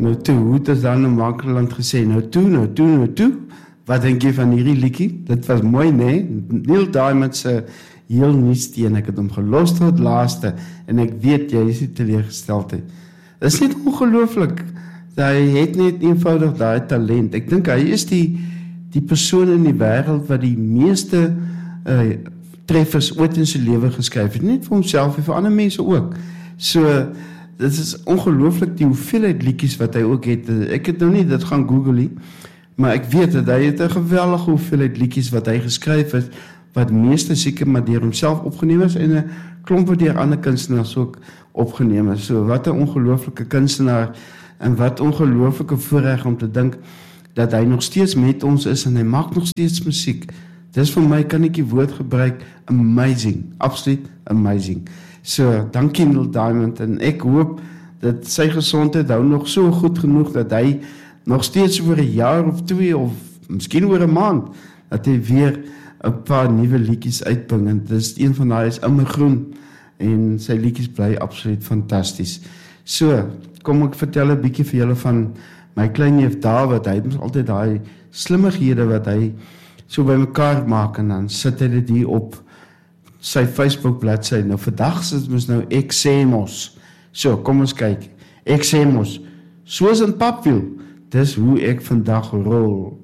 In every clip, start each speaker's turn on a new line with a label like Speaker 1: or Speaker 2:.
Speaker 1: Nou toe, hoe het is dan in Makerland gesê, nou toe, wat dink jy van hierdie liedjie? Dit was mooi, nee? Neil Diamond se heel nuus teen, ek het hom gelos tot laaste, en ek weet, jy is nie teleurgesteld nie. Dit is net ongelooflik, hy het net eenvoudig daai talent, ek dink hy is die persoon in die wêreld wat die meeste treffers ooit in sy lewe geskryf het, niet vir homself, en vir ander mense ook. So, dit is ongelooflik die hoeveelheid liedjies wat hy ook het. Ek het nou nie dit gaan Google nie, maar ek weet dat hy het 'n geweldige hoeveelheid liedjies wat hy geskryf het, wat meeste seker maar deur homself opgeneem is, en 'n klomp wat deur ander kunstenaars ook opgeneem is. So, wat 'n ongelooflike kunstenaar, en wat ongelooflike voorreg om te dink, dat hy nog steeds met ons is, en hy maak nog steeds musiek. Dis vir my, kan ek die woord gebruik, amazing, absoluut amazing. So, dankie Neil Diamond, en ek hoop dat sy gesondheid hou nog so goed genoeg, dat hy nog steeds oor 'n jaar of 2, of miskien oor 'n maand, dat hy weer 'n paar nuwe liedjies uitbring, en dis een van daai is Immergroen, en sy liedjies bly absoluut fantasties. So, kom ek vertel 'n bietjie vir julle van my klein neef David. Hy het altyd daai slimmighede wat hy so bymekaar maak, en dan sit hy dit hier op sy Facebook bladsy. Nou vandag sit ons nou ek sê mos. So, kom ons kyk. Ek sê mos, soos in Papwiel, dis hoe ek vandag rol.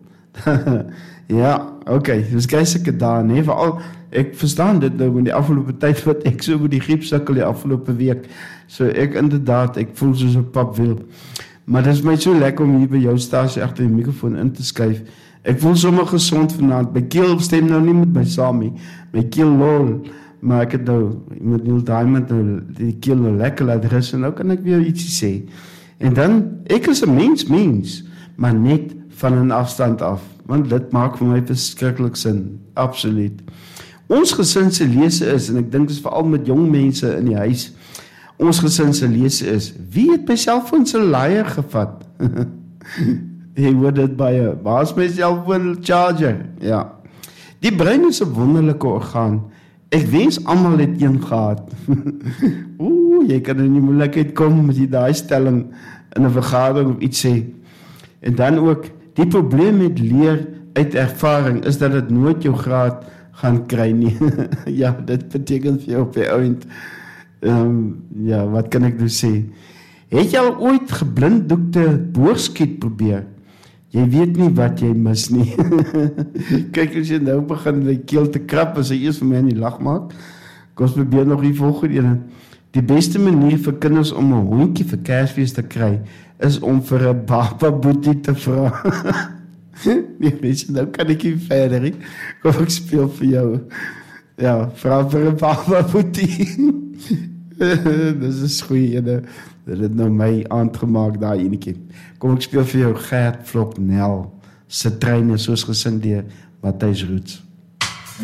Speaker 1: Ja, okay, dis geestelike dae, nee, veral, ek verstaan dit nou in die afgelope tyd, wat ek so met die griep sukkel die afgelope week, so ek inderdaad, ek voel soos 'n Papwiel, maar dit is my so lekker om hier by jou stasie agter die mikrofoon in te skuif. Ek voel sommer gesond vanaand, my keel stem nou nie met my saam nie, my keel lol, maar ek het nou, met Neil Diamond nou, die keel nou lekker laat rus, en nou kan ek weer ietsie sê, en dan, ek is 'n mens, maar net van 'n afstand af, want dit maak vir my verskriklik sin, absoluut. Ons gesin se lese is, en ek dink dit is veral met jong mense in die huis, ons gesin se lese is, wie het my selfoon se laaier gevat? Jy hoor dit baie, waar is my selfoon charger? Ja. Die brein is 'n wonderlike orgaan, ek wens almal het een gehad. Jy kan in die moeilikheid kom met daai stelling in 'n vergadering of iets sê. En dan ook, die probleem met leer uit ervaring is dat dit nooit jou graad gaan kry nie. Ja, dit beteken vir jou op die ouend. Ja, wat kan ek nou sê? Het jy al ooit geblinddoekte boorskiet probeer? Jy weet nie wat jy mis nie. Kyk, as jy nou begin my keel te krap, as hy eers vir my in die lag maak, kom ons probeer nog die volgende ene. Die beste manier vir kinders om 'n hondjie vir Kersfees te kry, is om vir 'n bababoetie te vra. Nee, mense, nou kan ek nie verder nie. Kom ek speel vir jou. Ja, vra vir 'n bababoetie. Dis is goeie ene. Dit het nou my aand gemaak, daai enetjie. Kom ek speel vir jou Gert Vlok Nel, se treine soos gesing deur Matthys Roots.